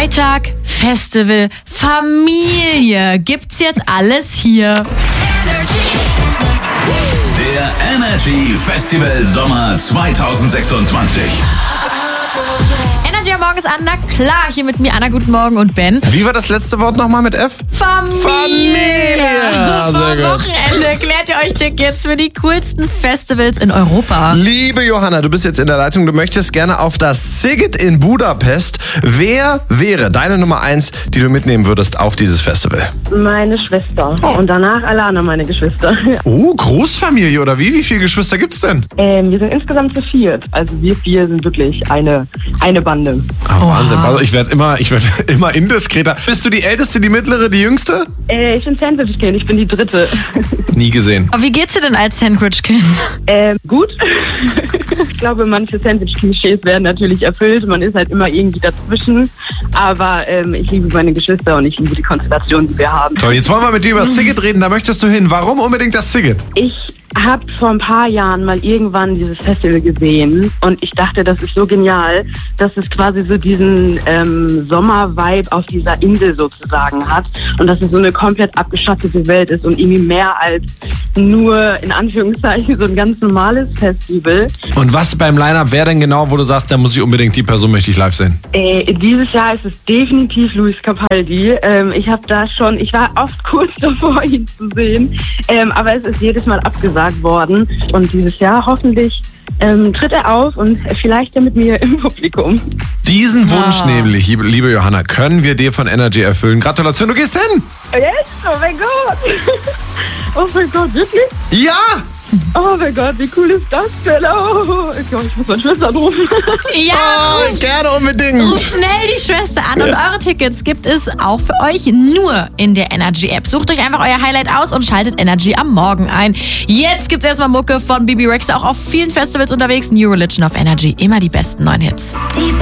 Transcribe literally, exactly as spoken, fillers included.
Freitag, Festival, Familie. Gibt's jetzt alles hier? Der Energy Festival Sommer zwanzig sechsundzwanzig. Energy am Morgen ist an, na klar, hier mit mir Anna, guten Morgen und Ben. Wie war das letzte Wort nochmal mit F? Familie. Familie. Vom Sehr gut. Wochenende klärt ihr euch Tickets für die coolsten Festivals in Europa. Liebe Johanna, du bist jetzt in der Leitung, du möchtest gerne auf das Sziget in Budapest. Wer wäre deine Nummer eins, die du mitnehmen würdest auf dieses Festival? Meine Schwester. Oh. Und danach alle anderen meine Geschwister. Oh, Großfamilie oder wie? Wie viele Geschwister gibt's denn? Ähm, wir sind insgesamt zu viert. Also wir vier sind wirklich eine, eine Bande. Oh, Wahnsinn. Also ich werde immer, ich werd immer indiskreter. Bist du die Älteste, die Mittlere, die Jüngste? Äh, ich bin Sandwich-Kind, ich bin die Dritte. Nie gesehen. Aber wie geht's dir denn als Sandwich-Kind? ähm, gut. Ich glaube, manche Sandwich-Klischees werden natürlich erfüllt. Man ist halt immer irgendwie dazwischen. Aber ähm, ich liebe meine Geschwister und ich liebe die Konstellation, die wir haben. So, jetzt wollen wir mit dir über das Sziget reden. Da möchtest du hin. Warum unbedingt das Sziget? Ich habe vor ein paar Jahren mal irgendwann dieses Festival gesehen und ich dachte, das ist so genial, dass es quasi so diesen ähm, Sommer-Vibe auf dieser Insel sozusagen hat und dass es so eine komplett abgeschottete Welt ist und irgendwie mehr als nur in Anführungszeichen so ein ganz normales Festival. Und was beim Line-Up wäre denn genau, wo du sagst, da muss ich unbedingt, die Person möchte ich live sehen? Äh, dieses Jahr ist es definitiv Luis Capaldi. Ähm, ich habe da schon, ich war oft kurz davor, ihn zu sehen, ähm, aber es ist jedes Mal abgesagt worden und dieses Jahr hoffentlich ähm, tritt er auf und vielleicht ja mit mir im Publikum. Diesen Wunsch Ah. nämlich, liebe, liebe Johanna, können wir dir von Energy erfüllen. Gratulation, du gehst hin! Yes? Oh mein Gott! Oh mein Gott, wirklich? Ja! Oh mein Gott, wie cool ist das denn? Oh, ich glaube, ich muss meine Schwester anrufen. Ja, Oh, gerne unbedingt! ruf schnell die Schwester an und eure Tickets gibt es auch für euch nur in der Energy-App. Sucht euch einfach euer Highlight aus und schaltet Energy am Morgen ein. Jetzt gibt's erstmal Mucke von Bibi Rexha, auch auf vielen Festivals unterwegs. New Religion auf Energy, immer die besten neuen Hits. Die